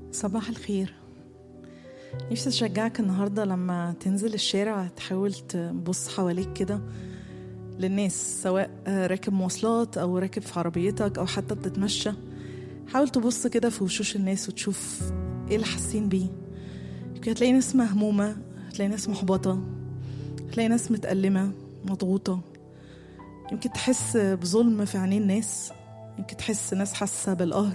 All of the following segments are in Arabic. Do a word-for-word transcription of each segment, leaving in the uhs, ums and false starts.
صباح الخير. نفسي أشجعك النهاردة لما تنزل الشارع تحاول تبص حواليك كده للناس، سواء راكب مواصلات أو راكب في عربيتك أو حتى بتتمشى. حاول تبص كده في وشوش الناس وتشوف إيه اللي حاسين بيه. يمكن هتلاقي ناس مهمومة، هتلاقي ناس محبطة، هتلاقي ناس متألمة مضغوطة، يمكن تحس بظلم في عينين الناس، يمكن تحس ناس حاسة بالقهر.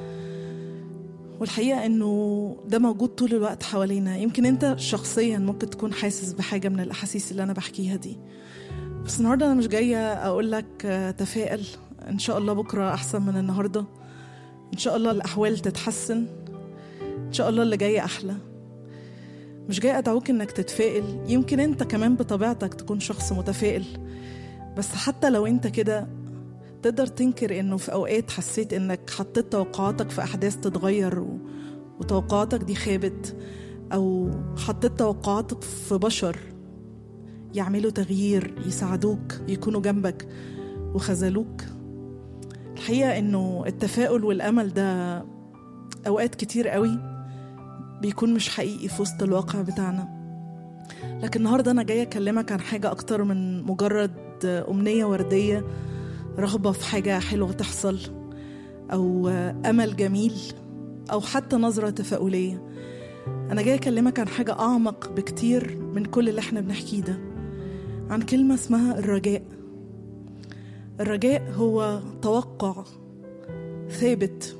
والحقيقة انه ده موجود طول الوقت حوالينا. يمكن انت شخصيا ممكن تكون حاسس بحاجة من الاحاسيس اللي انا بحكيها دي، بس النهاردة انا مش جاية اقول لك تفائل، ان شاء الله بكرة احسن من النهاردة، ان شاء الله الاحوال تتحسن، ان شاء الله اللي جاي احلى. مش جاية ادعوك انك تتفائل، يمكن انت كمان بطبيعتك تكون شخص متفائل، بس حتى لو انت كده تقدر تنكر انه في اوقات حسيت انك حطيت توقعاتك في احداث تتغير و... وتوقعاتك دي خابت، او حطيت توقعاتك في بشر يعملوا تغيير، يساعدوك، يكونوا جنبك وخذلوك. الحقيقة انه التفاؤل والامل ده اوقات كتير قوي بيكون مش حقيقي في وسط الواقع بتاعنا. لكن النهاردة انا جاية اكلمك عن حاجة اكتر من مجرد امنية وردية، رغبة في حاجة حلوة تحصل، أو أمل جميل، أو حتى نظرة تفاؤلية. أنا جاي أكلمك عن حاجة أعمق بكتير من كل اللي احنا بنحكيه ده، عن كلمة اسمها الرجاء. الرجاء هو توقع ثابت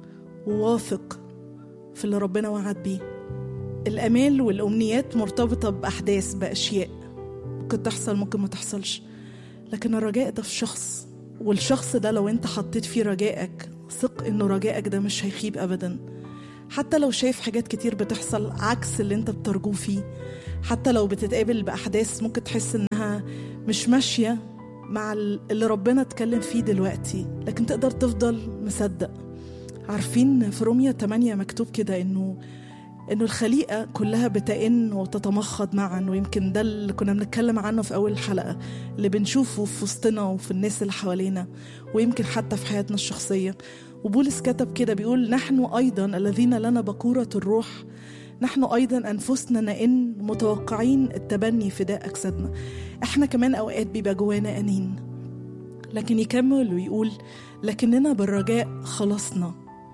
وواثق في اللي ربنا وعد بيه. الأمال والأمنيات مرتبطة بأحداث، بأشياء ممكن تحصل ممكن ما تحصلش، لكن الرجاء ده في شخص، والشخص ده لو انت حطيت فيه رجائك ثق انه رجائك ده مش هيخيب ابدا. حتى لو شايف حاجات كتير بتحصل عكس اللي انت بترجوه فيه، حتى لو بتتقابل بأحداث ممكن تحس انها مش ماشية مع اللي ربنا اتكلم فيه دلوقتي، لكن تقدر تفضل مصدق. عارفين في رومية ثمانية مكتوب كده انه انه الخليقة كلها بتئن وتتمخض معا، ويمكن ده اللي كنا بنتكلم عنه في اول الحلقة، اللي بنشوفه في وسطنا وفي الناس اللي حوالينا، ويمكن حتى في حياتنا الشخصية. وبولس كتب كده بيقول: نحن ايضا الذين لنا بكورة الروح، نحن ايضا انفسنا نئن متوقعين التبني فداء اجسادنا. احنا كمان اوقات بيبقى جوانا انين، لكن يكمل ويقول: لكننا بالرجاء خلصنا.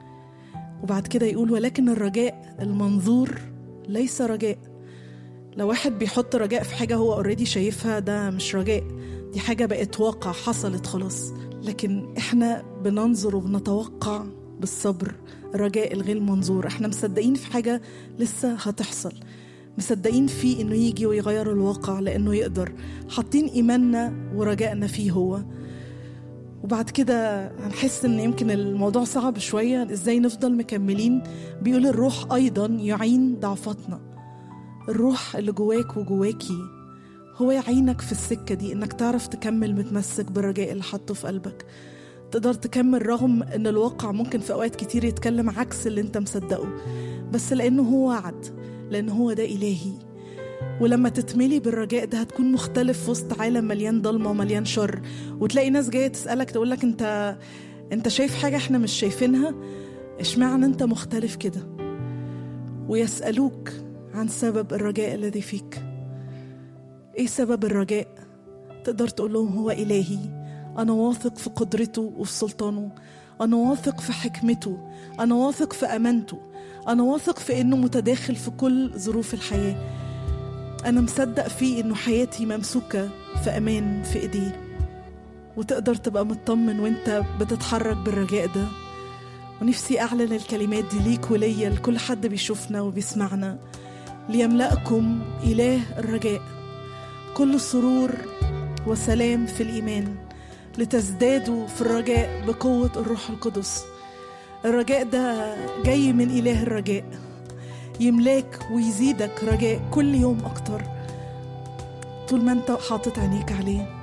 وبعد كده يقول: ولكن الرجاء المنظور ليس رجاء. لو واحد بيحط رجاء في حاجة هو اوريدي شايفها، ده مش رجاء، دي حاجة بقت واقع، حصلت خلاص. لكن احنا بننظر وبنتوقع بالصبر الرجاء الغير منظور. احنا مصدقين في حاجة لسه هتحصل، مصدقين فيه انه يجي ويغير الواقع لانه يقدر، حاطين ايماننا ورجائنا فيه هو. وبعد كده هنحس ان يمكن الموضوع صعب شوية، ازاي نفضل مكملين. بيقول: الروح ايضا يعين ضعفتنا. الروح اللي جواك وجواكي هو يعينك في السكة دي، انك تعرف تكمل متمسك بالرجاء اللي حطه في قلبك، تقدر تكمل رغم ان الواقع ممكن في اوقات كتير يتكلم عكس اللي انت مصدقه، بس لانه هو وعد، لانه هو ده الهي. ولما تتملي بالرجاء ده هتكون مختلف في وسط عالم مليان ضلمة ومليان شر. وتلاقي ناس جاية تسألك تقولك: انت انت شايف حاجة احنا مش شايفينها، اشمعنى انت مختلف كده؟ ويسألوك عن سبب الرجاء الذي فيك. ايه سبب الرجاء؟ تقدر تقول لهم: هو إلهي، انا واثق في قدرته وفي سلطانه، انا واثق في حكمته، انا واثق في امانته، انا واثق في انه متداخل في كل ظروف الحياة، أنا مصدق فيه إنه حياتي ممسوكة في أمان في إيديه. وتقدر تبقى مطمن وإنت بتتحرك بالرجاء ده. ونفسي أعلن الكلمات دي ليك وليا، لكل حد بيشوفنا وبيسمعنا: ليملأكم إله الرجاء كل سرور وسلام في الإيمان، لتزدادوا في الرجاء بقوة الروح القدس. الرجاء ده جاي من إله الرجاء، يملاك ويزيدك رجاء كل يوم أكتر طول ما أنت حاطط عينيك عليه.